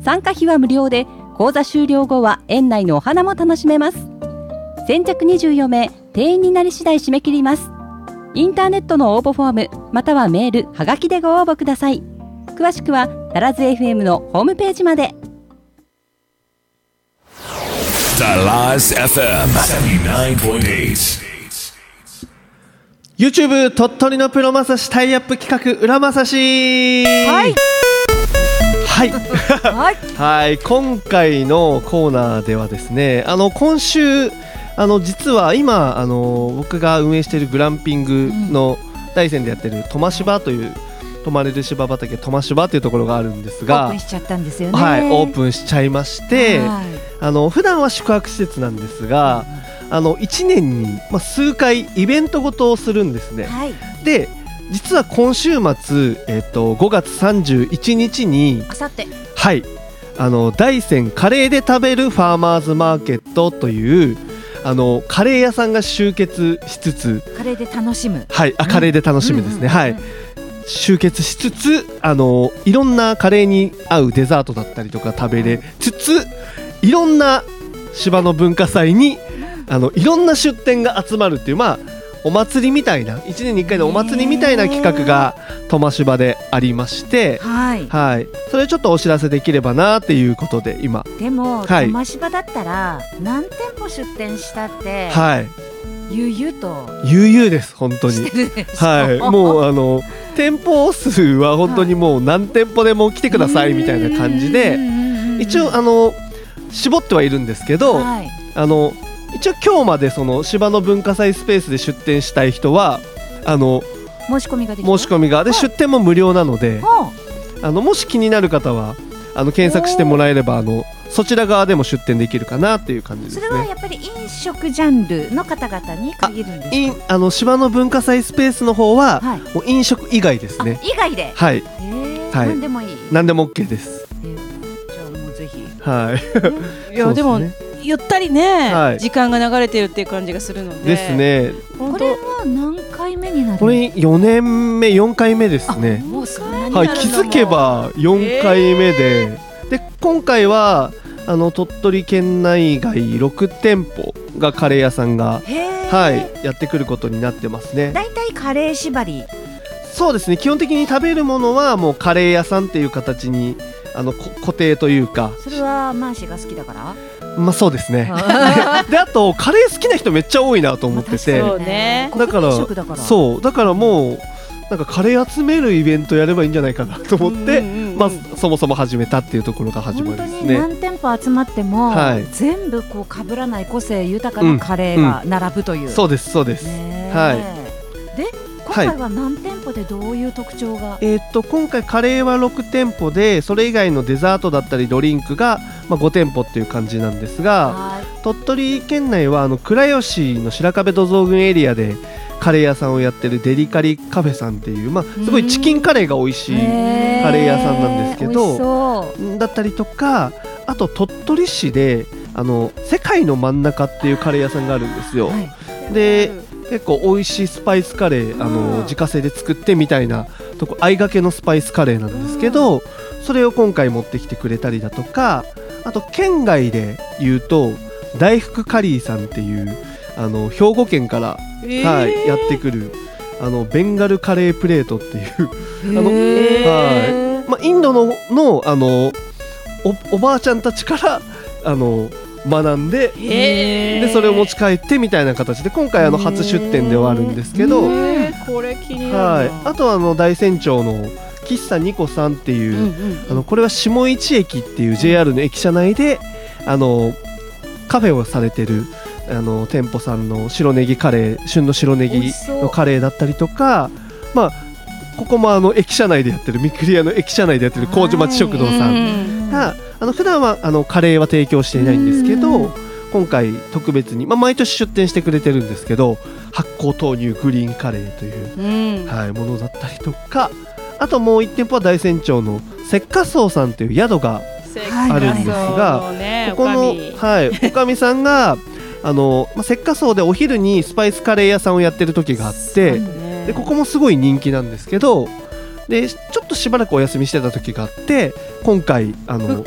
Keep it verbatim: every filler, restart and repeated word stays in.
参加費は無料で、講座終了後は園内のお花も楽しめます。先着にじゅうよんめい、定員になり次第締め切ります。インターネットの応募フォームまたはメール、はがきでご応募ください。詳しくはダラズ エフエム のホームページまで。 ダラズ エフエム ななじゅうきゅうてんはち YouTube 鳥取のプロマサシタイアップ企画裏マサシ。 はいはいはいはい、今回のコーナーではですね、あの今週あの実は今あの僕が運営しているグランピングの大山でやってるトマ芝という泊まれる芝畑トマ芝というところがあるんですが、 オープンしちゃったんですよね。 はい、オープンしちゃいまして、 はい、 あの普段は宿泊施設なんですが、あのいちねんに、まあ、数回イベントごとをするんですね。 はい、 で実は今週末、えっと、ごがつさんじゅういちにちにあさって、 はい、あの大山カレーで食べるファーマーズマーケットというあのカレー屋さんが集結しつつ、 カレーで楽しむ、 はい、あカレーで楽しむですね、はい、集結しつつ、あのいろんなカレーに合うデザートだったりとか食べれつつ、いろんな芝の文化祭にあのいろんな出店が集まるっていう、まあお祭りみたいな、いちねんにいっかいのお祭りみたいな企画がトマ芝でありまして、 はいはい、それちょっとお知らせできればなっていうことで今、 でも、 はい、 トマ芝だったら何店舗出店したって、 はい、 悠々と悠々です本当にしてるでしょ。 はい、もうあの店舗数は本当にもう何店舗でも来てくださいみたいな感じで、一応あの絞ってはいるんですけど、 はい、 あの一応今日までその芝の文化祭スペースで出店したい人はあの申し込みができる。 申し込みがで、 はい、 出店も無料なので、 はあのもし気になる方はあの検索してもらえればあのそちら側でも出店できるかなっていう感じですね。 それはやっぱり飲食ジャンルの方々に限るんですか？ いあの芝の文化祭スペースの方は、はい、もう飲食以外ですね。 以外で、 はい、 へー、はい、何でもいい。 何でも OK です。 えー、じゃあもうぜひ。 はい。 いやでもゆったりね、 はい、 時間が流れてるっていう感じがするので。 ですね。 これは何回目になる？ これよねんめよんかいめですね。 もうそんなにはい、気づけばよんかいめで、えー、で今回はあの鳥取県内外ろくてんぽがカレー屋さんが、はい、やってくることになってますね。 だいたいカレー縛り。 そうですね、基本的に食べるものはもうカレー屋さんっていう形にあの固定というか。 それはマーシーが好きだから？ まあそうですねであとカレー好きな人めっちゃ多いなと思ってて、 そうね、 だからそうだからもうなんかカレー集めるイベントやればいいんじゃないかなと思って、うんうんうん、まあ、そもそも始めたっていうところが始まりですね。 本当に何店舗集まっても、はい、全部こう被らない個性豊かなカレーが並ぶという、 うんうん、そうですそうです、はい、 で今回は何店舗でどういう特徴が？ はい、えー、っと今回カレーはろくてんぽで、それ以外のデザートだったりドリンクが、まあ、ごてんぽっていう感じなんですが、鳥取県内はあの倉吉の白壁土蔵群エリアでカレー屋さんをやってるデリカリカフェさんっていう、まあ、すごいチキンカレーが美味しいカレー屋さんなんですけど、だったりとか、あと鳥取市であの世界の真ん中っていうカレー屋さんがあるんですよ、はい、で結構美味しいスパイスカレー、あの自家製で作ってみたいなとこ、相掛けのスパイスカレーなんですけど、それを今回持ってきてくれたりだとか、あと県外で言うと大福カリーさんっていうあの兵庫県から、えーはい、やってくるあのベンガルカレープレートっていうあの、はい、まあ、インドの、の、あの お, おばあちゃんたちからあの学んで、でそれを持ち帰ってみたいな形で今回あの初出店ではあるんですけど、 これ気になるな、 はい、あとはあの大山町の喫茶ニコさんっていう、うんうんうん、あのこれは下市駅っていう ジェイアール の駅舎内であのカフェをされてるあの店舗さんの白ネギカレー、旬の白ネギのカレーだったりとか、まあここもあの駅舎内でやってるミクリアの駅舎内でやってる麹町食堂さんが、あの普段はあのカレーは提供していないんですけど、今回特別に、まあ、毎年出店してくれてるんですけど、発酵豆乳グリーンカレーという、はい、ものだったりとか、あともういち店舗は大山町の石花荘さんという宿があるんですが、ここの、はい、おかみさんがあの、まあ、石花荘でお昼にスパイスカレー屋さんをやってる時があって、でここもすごい人気なんですけど、でちょっとしばらくお休みしてた時があって、今回あの